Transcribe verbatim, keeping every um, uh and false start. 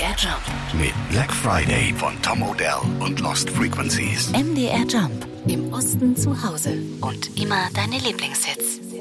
R Jump. Mit Black Friday von Tom Odell und Lost Frequencies. M D R Jump. Im Osten zu Hause. Und immer deine Lieblingshits.